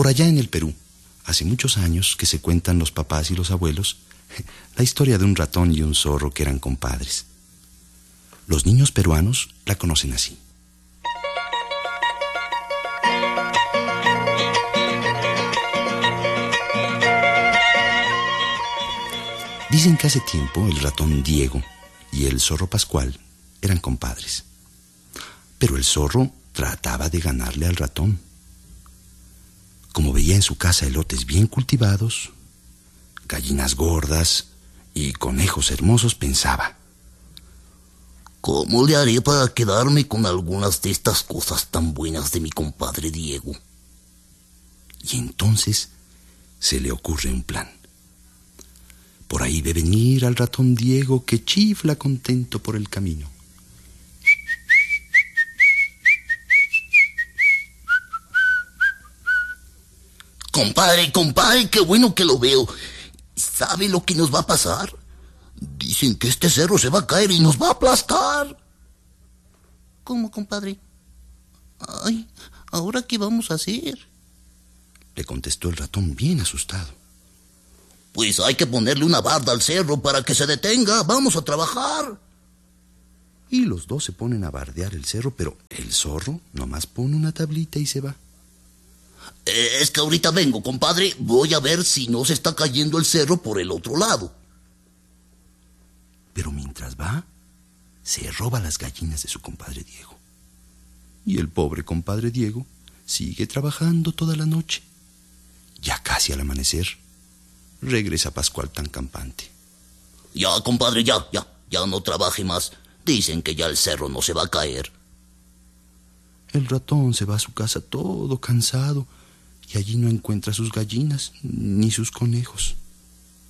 Por allá en el Perú, hace muchos años que se cuentan los papás y los abuelos la historia de un ratón y un zorro que eran compadres. Los niños peruanos la conocen así. Dicen que hace tiempo el ratón Diego y el zorro Pascual eran compadres. Pero el zorro trataba de ganarle al ratón. Como veía en su casa elotes bien cultivados, gallinas gordas y conejos hermosos, pensaba: ¿cómo le haré para quedarme con algunas de estas cosas tan buenas de mi compadre Diego? Y entonces se le ocurre un plan. Por ahí ve venir al ratón Diego, que chifla contento por el camino. Compadre, qué bueno que lo veo. ¿Sabe lo que nos va a pasar? Dicen que este cerro se va a caer y nos va a aplastar. ¿Cómo, compadre? Ay, ¿ahora qué vamos a hacer?, le contestó el ratón bien asustado. Pues hay que ponerle una barda al cerro para que se detenga. Vamos a trabajar. Y los dos se ponen a bardear el cerro, pero el zorro nomás pone una tablita y se va. Es que ahorita vengo, compadre. Voy a ver si no se está cayendo el cerro por el otro lado. Pero mientras va, se roba las gallinas de su compadre Diego. Y el pobre compadre Diego sigue trabajando toda la noche. Ya casi al amanecer, regresa Pascual tan campante. Ya, compadre, ya no trabaje más. Dicen que ya el cerro no se va a caer. El ratón se va a su casa todo cansado y allí no encuentra sus gallinas ni sus conejos.